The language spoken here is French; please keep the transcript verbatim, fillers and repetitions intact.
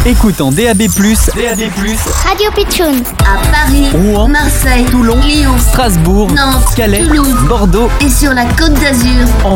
Écoute en D A B plus, D A B plus, Radio Pitchoun. À Paris, Rouen, Marseille, Toulon, Lyon, Strasbourg, Nantes, Calais, Toulouse, Bordeaux et sur la Côte d'Azur. en